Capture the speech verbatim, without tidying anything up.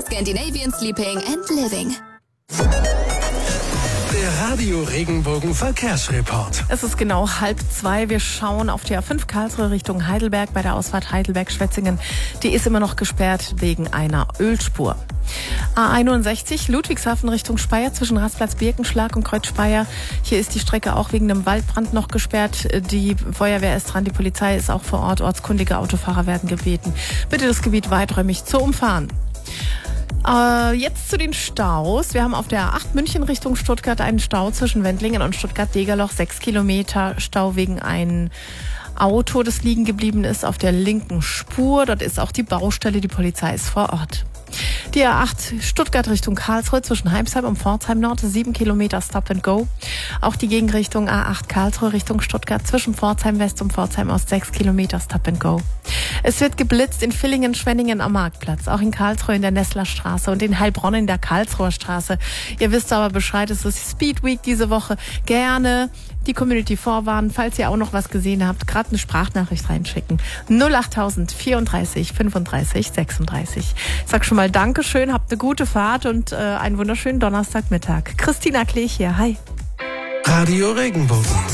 Scandinavian Sleeping and Living. Der Radio Regenbogen Verkehrsreport. Es ist genau halb zwei. Wir schauen auf die A fünf Karlsruhe Richtung Heidelberg bei der Ausfahrt Heidelberg-Schwetzingen. Die ist immer noch gesperrt wegen einer Ölspur. A einundsechzig Ludwigshafen Richtung Speyer zwischen Rastplatz Birkenschlag und Kreuz Speyer. Hier ist die Strecke auch wegen einem Waldbrand noch gesperrt. Die Feuerwehr ist dran, die Polizei ist auch vor Ort. Ortskundige Autofahrer werden gebeten, bitte das Gebiet weiträumig zu umfahren. Äh, jetzt zu den Staus. Wir haben auf der A acht München Richtung Stuttgart einen Stau zwischen Wendlingen und Stuttgart-Degerloch. Sechs Kilometer Stau wegen einem Auto, das liegen geblieben ist auf der linken Spur. Dort ist auch die Baustelle. Die Polizei ist vor Ort. Die A acht Stuttgart Richtung Karlsruhe zwischen Heimsheim und Pforzheim Nord, sieben Kilometer Stop and Go. Auch die Gegenrichtung A acht Karlsruhe Richtung Stuttgart zwischen Pforzheim West und Pforzheim Ost, sechs Kilometer Stop and Go. Es wird geblitzt in Villingen, Schwenningen am Marktplatz, auch in Karlsruhe in der Nesslerstraße und in Heilbronn in der Karlsruher Straße. Ihr wisst aber Bescheid, es ist Speed Week diese Woche. Gerne die Community vorwarnen, falls ihr auch noch was gesehen habt, gerade eine Sprachnachricht reinschicken. null achttausend vierunddreißig fünfunddreißig sechsunddreißig. Ich sag schon mal Dankeschön, habt eine gute Fahrt und äh, einen wunderschönen Donnerstagmittag. Christina Klech hier, hi. Radio Regenbogen.